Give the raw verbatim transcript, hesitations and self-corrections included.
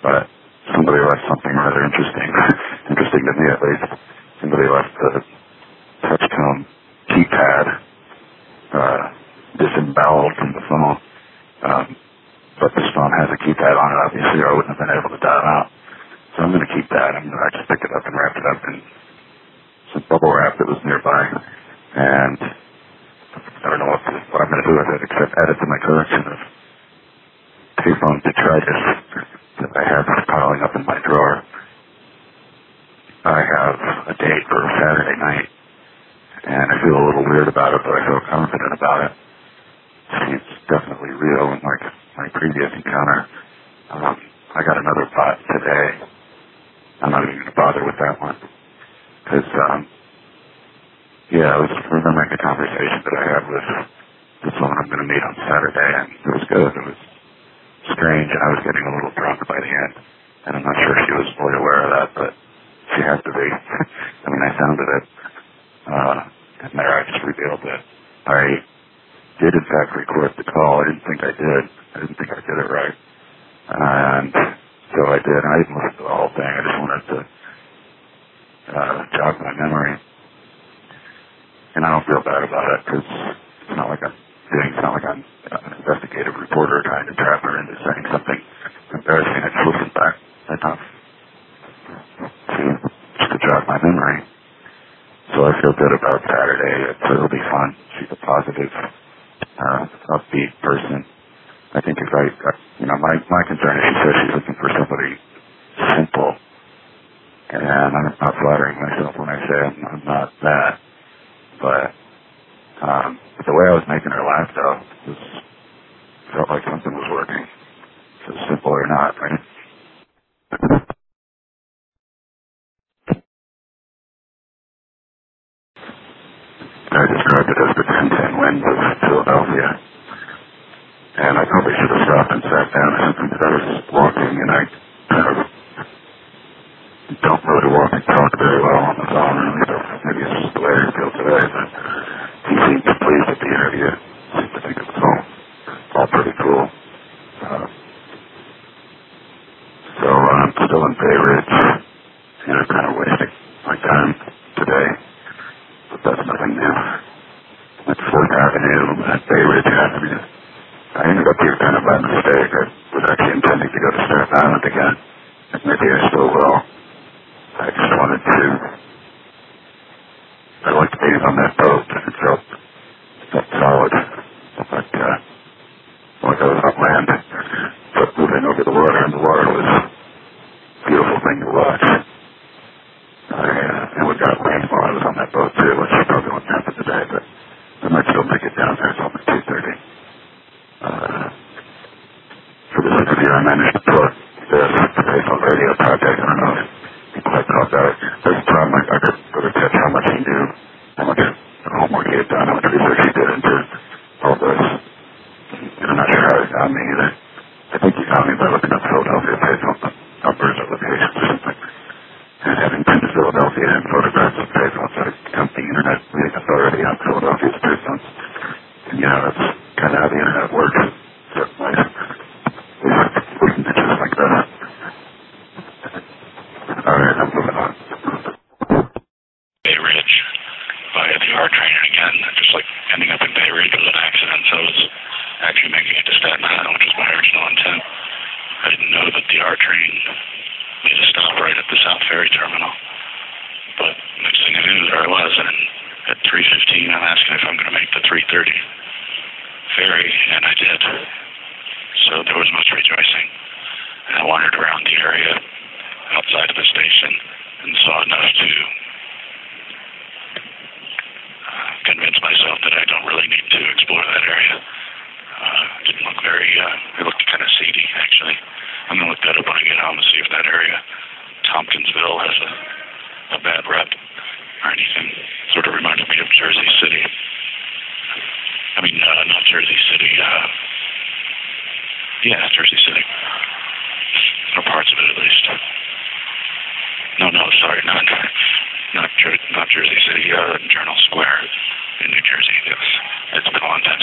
but somebody left something rather interesting, interesting to me at least. Somebody left the touch-tone keypad uh, disemboweled from the phone, um, but this phone has a keypad on it, obviously, or I wouldn't have been able to dial it out. So I'm going to keep that. I'm going to just pick it up and wrap it up in some bubble wrap that was nearby, and I don't know what, what I'm going to do with it except add it to my collection of payphone detritus that I have piling up in my drawer. I have a date for Saturday night, and I feel a little weird about it, but I feel confident about it. It's definitely real, unlike my previous encounter. Um, I got another bot today. I'm not even going to bother with that one. Because, um, yeah, I was remembering the conversation that I had with this woman I'm going to meet on Saturday, and it was good. It was strange, and I was getting a little drunk by the end. And I'm not sure she was fully aware of that, but she had to be. I mean, I sounded it. Uh, and there I just revealed that I did, in fact, record the call. I didn't think I did. I didn't think I did it right. And so I did. I didn't listen to the whole thing. I just wanted to uh, jog my memory. And I don't feel bad about it, because it's not like I'm doing, it's not like I'm an investigative reporter trying to trap her into saying something embarrassing. I just listened back enough to, just to jog my memory. So I feel good about Saturday. It'll be fun. She's a positive, uh, upbeat person. I think if I, you know, my, my concern is she says she's looking for somebody simple. And I'm not flattering myself when I say I'm, I'm not that. But, um, the way I was making her laugh, though, was, felt like something was working. So simple or not, right? I described it as the ten ten winds of Philadelphia. And I probably should have stopped and sat down or something, because I was walking, and I kind of don't really walk and talk very well on the phone, and so maybe it's just the way I feel today, but he seemed pleased with the interview. Seemed to think it was all, all pretty cool. Uh, so uh, I'm still in Bay Ridge, you know, kind of wasting my time today, but that's nothing new. At Fourth Avenue, at Bay Ridge Avenue. I ended up here kind of by mistake. I was actually intending to go to Staten Island again, and maybe I still will. I just wanted to, I liked being on that boat, and it felt, it felt solid. But, uh, like I was on land, but moving over the water, and the water was a beautiful thing to watch. I, uh, and we got rain while I was on that boat, too, which probably won't happen today, but I might still make it down there. It's only two thirty. Uh, for this interview, I managed to put this payphone radio project. I don't know if people have talked about it. There's a problem. I could sort of catch how much he knew, how much homework he had done, how much research he did into all this. And I'm not sure how he found me either. I think he found me by looking up Philadelphia payphone numbers or locations or something. And having been to Philadelphia and photographs of payphones, I count the internet reading authority on Philadelphia's payphones. And you know, that's kind of how the internet works. Certain ways. Little niches like that. Alright, I'm moving on. Bay Ridge via the R train again. Just like ending up in Bay Ridge was an accident, so I was actually making it to Staten Island, which was my original intent. I didn't know that the R train made a stop right at the South Ferry terminal. But next thing I knew, there I was, and at three fifteen, I'm asking if I'm going to make the three thirty ferry, and I did. So there was much rejoicing. And I wandered around the area outside of the station and saw enough to uh, convince myself that I don't really need to explore that area. Uh, it didn't look very, uh, it looked kind of seedy, actually. I'm going to look that up when I get home and see if that area, Tompkinsville, has a, a bad rep or anything. Sort of reminded me of Jersey City. I mean, uh, not Jersey City, uh, yeah, Jersey City. Or parts of it, at least. No, no, sorry, not, not, Jer- not Jersey City, uh, Journal Square in New Jersey, yes. It's been a long time